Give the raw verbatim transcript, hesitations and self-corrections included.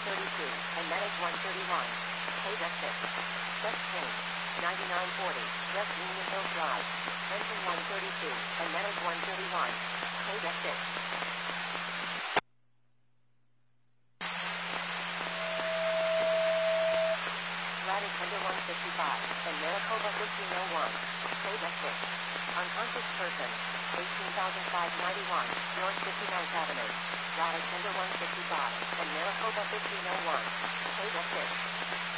thirty-two, and Meadows one thirty-one. Page exit. West Payne, ninety-nine forty, West Union Hill Drive. Renton one thirty-two, and Meadows one thirty-one. Page exit. Radix Tender one fifty-five, and Maricopa fifteen oh one. Page exit. Unconscious person, eighteen thousand five hundred ninety-one, North fifty-ninth Avenue. Radix Tender one fifty-five, and Maricopa fifteen oh one. Page exit.